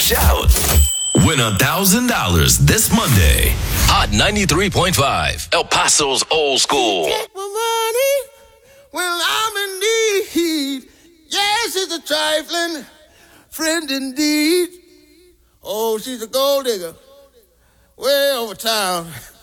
Shout. Win $1,000 this Monday. Hot 93.5, El Paso's old school. Take my money when I'm in need. Yes, it's a trifling friend indeed. Oh, she's a gold digger way over town.